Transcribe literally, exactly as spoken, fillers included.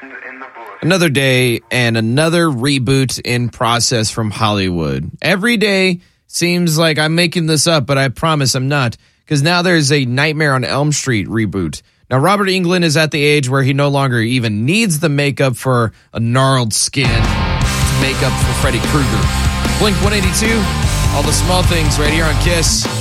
Another day and another reboot in process from Hollywood. Every day seems like I'm making this up, but I promise I'm not, because now there's a Nightmare on Elm Street reboot. Now, Robert Englund is at the age where he no longer even needs the makeup for a gnarled skin to make up for Freddy Krueger. Blink one eighty-two, all the small things right here on KISS.